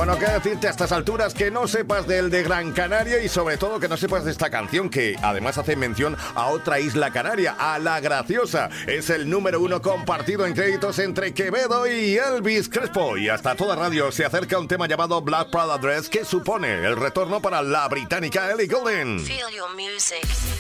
Bueno, qué decirte a estas alturas que no sepas del de Gran Canaria y sobre todo que no sepas de esta canción que además hace mención a otra isla canaria, a La Graciosa. Es el número 1 compartido en créditos entre Quevedo y Elvis Crespo. Y hasta toda radio se acerca un tema llamado Black Prada Dress que supone el retorno para la británica Ellie Goulding. Feel your music.